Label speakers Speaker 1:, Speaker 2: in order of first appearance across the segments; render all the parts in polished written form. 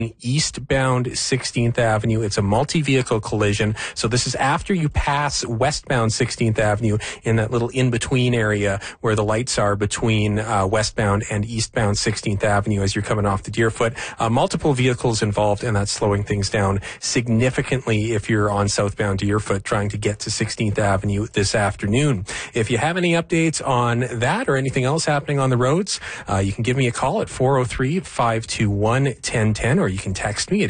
Speaker 1: eastbound 16th Avenue. It's a multi-vehicle collision. So this is after you pass westbound 16th Avenue in that little in-between area where the lights are between westbound and eastbound 16th Avenue as you're coming off the Deerfoot. Multiple vehicles involved, and that's slowing things down significantly if you're on southbound Deerfoot trying to get to 16th Avenue this afternoon. If you have any updates on that or anything else happening on the roads, you can give me a call at 403-521-1010, or you can text me at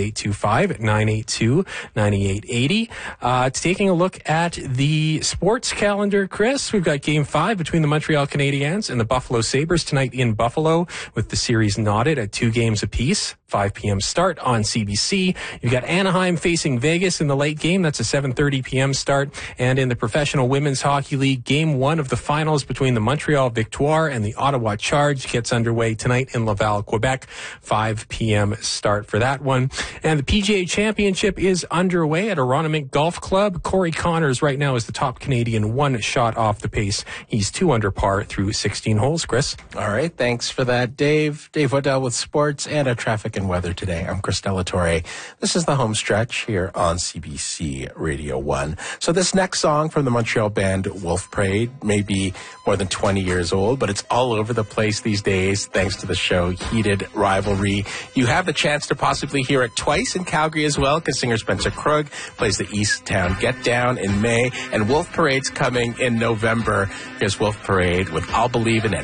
Speaker 1: 825-982-9880. Taking a look at the sports calendar, Chris, we've got Game 5 between the Montreal Canadiens and the Buffalo Sabres tonight in Buffalo, with the series knotted at 2 games apiece. 5 p.m. start on CBC. You've got Anaheim facing Vegas in the late game. That's a 7:30 p.m. start. And in the Professional Women's Hockey League, Game 1 of the finals between the Montreal Victoire and the Ottawa Charge gets underway tonight in Laval, Quebec. 5 p.m. start for that one. And the PGA Championship is underway at Aronimink Golf Club. Corey Connors right now is the top Canadian, 1 shot off the pace. He's 2 under par through 16 holes. Chris?
Speaker 2: All right. Thanks for that, Dave. Dave Waddell with sports and a traffic and weather today. I'm Chris Delatorre. This is the home stretch here on CBC Radio 1. So this next song from the Montreal band Wolf Parade may be more than 20 years old, but it's all over the place these days thanks to the show Heated Rivalry. You have the chance to possibly hear it twice in Calgary as well, because singer Spencer Krug plays the East Town Get Down in May, and Wolf Parade's coming in November. Here's Wolf Parade with I'll Believe in It.